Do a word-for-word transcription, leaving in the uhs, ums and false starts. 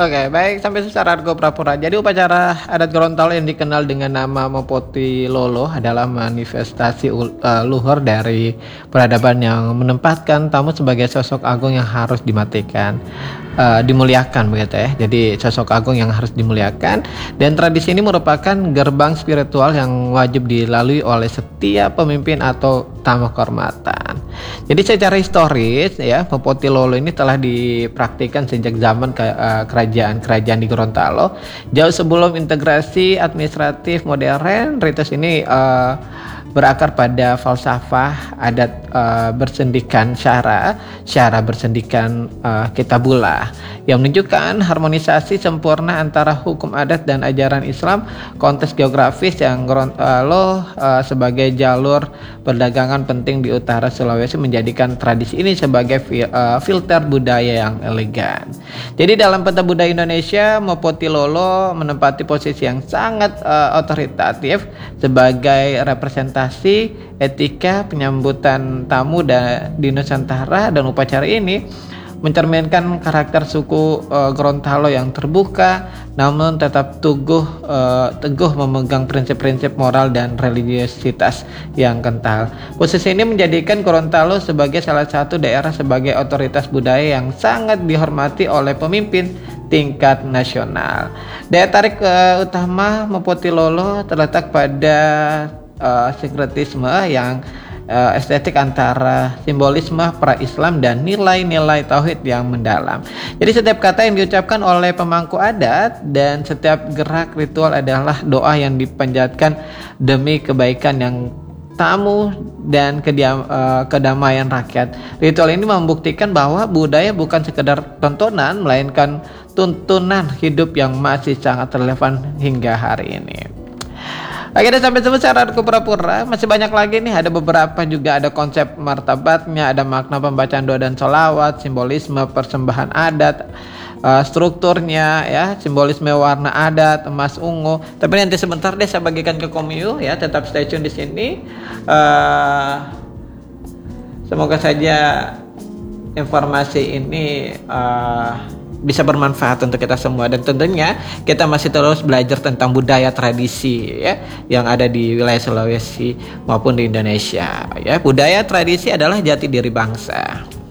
Oke, baik sampai secara Argo Prapura. Jadi upacara adat Gorontalo yang dikenal dengan nama Mopoti Lolo adalah manifestasi ul- eh, luhur dari peradaban yang menempatkan tamu sebagai sosok agung yang harus dimatikan, eh, dimuliakan begitu ya. Jadi sosok agung yang harus dimuliakan, dan tradisi ini merupakan gerbang spiritual yang wajib dilalui oleh setiap pemimpin atau tamu kehormatan. Jadi secara historis ya, Mopoti Lolo ini telah dipraktikkan sejak zaman ke, eh, kerajaan-kerajaan di Gorontalo. Jauh sebelum integrasi administratif modern, ritus ini eh, berakar pada falsafah adat eh, bersendikan syara, syara bersendikan eh, kitabullah, yang menunjukkan harmonisasi sempurna antara hukum adat dan ajaran Islam. Konteks geografis yang Gorontalo uh, sebagai jalur perdagangan penting di utara Sulawesi menjadikan tradisi ini sebagai fi- uh, filter budaya yang elegan. Jadi dalam peta budaya Indonesia, Mopoti Lolo menempati posisi yang sangat uh, otoritatif sebagai representasi etika penyambutan tamu da- di Nusantara, dan upacara ini mencerminkan karakter suku uh, Gorontalo yang terbuka namun tetap teguh uh, teguh memegang prinsip-prinsip moral dan religiositas yang kental. Posisi ini menjadikan Gorontalo sebagai salah satu daerah sebagai otoritas budaya yang sangat dihormati oleh pemimpin tingkat nasional. Daya tarik uh, utama Mopoti Lolo terletak pada uh, sinkretisme yang Uh, estetik antara simbolisme pra-Islam dan nilai-nilai tauhid yang mendalam. Jadi setiap kata yang diucapkan oleh pemangku adat dan setiap gerak ritual adalah doa yang dipanjatkan demi kebaikan yang tamu dan kediam, uh, kedamaian rakyat. Ritual ini membuktikan bahwa budaya bukan sekedar tontonan, melainkan tuntunan hidup yang masih sangat relevan hingga hari ini. Oke, dan sampai secara Argo Pura-Pura masih banyak lagi nih, ada beberapa juga, ada konsep martabatnya, ada makna pembacaan doa dan sholawat, simbolisme persembahan adat, uh, strukturnya ya, simbolisme warna adat emas ungu. Tapi nanti sebentar deh saya bagikan ke Komyu ya, tetap stay tune di sini. Uh, semoga saja informasi ini uh, bisa bermanfaat untuk kita semua, dan tentunya kita masih terus belajar tentang budaya tradisi ya yang ada di wilayah Sulawesi maupun di Indonesia ya. Budaya tradisi adalah jati diri bangsa.